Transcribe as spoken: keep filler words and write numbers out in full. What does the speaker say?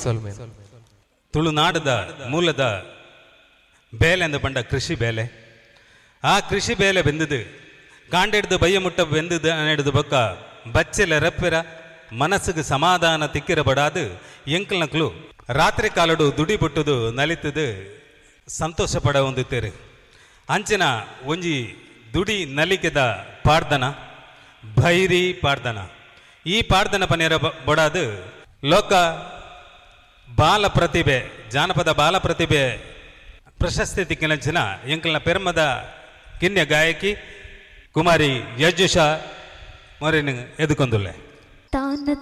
ಸೊಲ್ಮೇನು ತುಳುನಾಡದ ಮೂಲದ ಬೇಲೆ ಅಂದ ಪಂಡ ಕೃಷಿ ಬೇಲೆ. ಆ ಕೃಷಿ ಬೇಲೆ ಬೆಂದದು ಕಾಂಡೆಡ್ದು ಬಯ್ಯ ಮುಟ್ಟ ಬೆಂದದು ಅನ್ನೆಡ್ದು ಬೊಕ್ಕ ಬಚ್ಚೆಲ ರೆಪ್ಪೆರ ಮನಸ್ಸಿಗೆ ಸಮಾಧಾನ ತಿಕ್ಕಿರ ಬಡಾದು ಎಂಕಲ್ನಕ್ಲು ರಾತ್ರಿ ಕಾಲಡು ದುಡಿ ಬಿಟ್ಟದು ನಲಿತದು ಸಂತೋಷ ಪಡ ಹೊಂದುತ್ತೇರು. ಅಂಚಿನ ಒಂಜಿ ದುಡಿ ನಲಿಕೆದ ಪಾಡ್ದನ ಭೈರಿ ಪಾಡ್ದನ. ಈ ಪಾಡ್ದನ ಪನೇರ ಬಡಾದು ಲೋಕ ಬಾಲ ಪ್ರತಿಭೆ ಜಾನಪದ ಬಾಲ ಪ್ರತಿಭೆ ಪ್ರಶಸ್ತಿ ತಿಕ್ಕಿನಂಚಿನ ಎಂಕಲ್ನ ಪೆರ್ಮದ ಕಿನ್ಯ ಗಾಯಕಿ ಕುಮಾರಿ ಯಜುಷಾ ಮೊರೇನು ಎದುಕೊಂದುಲ್ಲೆ.